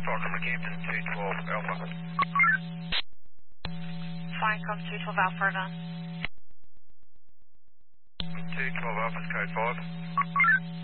Welcome to Campton 212 Alpha. Flying com 212 Alpha, Ravon. 212 Alpha's code 5.